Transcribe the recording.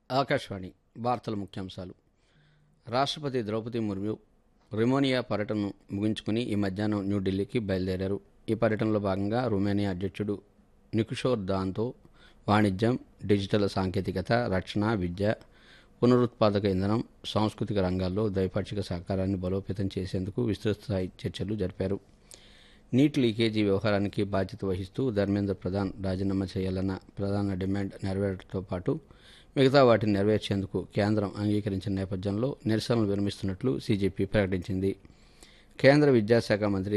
ఆకాశవాణి వార్తల ముఖ్యాంశాలు. రాష్ట్రపతి ద్రౌపది ముర్ము రొమేనియా పర్యటనను ముగించుకుని ఈ మధ్యాహ్నం న్యూఢిల్లీకి బయలుదేరారు. ఈ పర్యటనలో భాగంగా రొమేనియా అధ్యక్షుడు నికుషోర్ దాన్తో వాణిజ్యం, డిజిటల్ సాంకేతికత, రక్షణ, విద్య, పునరుత్పాదక ఇంధనం, సాంస్కృతిక రంగాల్లో ద్వైపాక్షిక సహకారాన్ని బలోపేతం చేసేందుకు విస్తృతస్థాయి చర్చలు జరిపారు. నీట్ లీకేజీ వ్యవహారానికి బాధ్యత వహిస్తూ ధర్మేంద్ర ప్రధాన్ రాజీనామా చేయాలన్న ప్రధాన డిమాండ్ నెరవేరడంతో పాటు మిగతా వాటిని నెరవేర్చేందుకు కేంద్రం అంగీకరించిన నేపథ్యంలో నిరసనలు విరమిస్తున్నట్లు సీజేపీ ప్రకటించింది. కేంద్ర విద్యాశాఖ మంత్రి